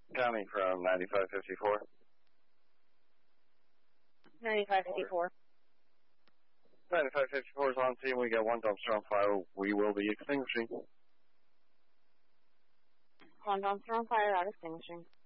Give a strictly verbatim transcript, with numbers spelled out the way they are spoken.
Coming from ninety-five fifty-four. ninety-five fifty-four. ninety-five fifty-four is on scene. We got one dumpster on fire. We will be extinguishing. One dumpster on fire, out extinguishing.